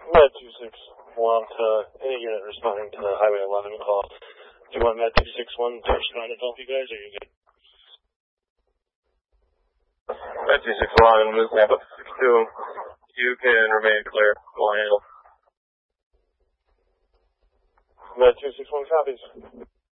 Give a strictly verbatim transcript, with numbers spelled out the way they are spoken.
Med two six one to any unit responding to the Highway eleven call. Do you want Med two six one to respond and help you guys, or are you good? Med two six one, move Tampa six two. You can remain clear. We'll handle. Med two six one copies.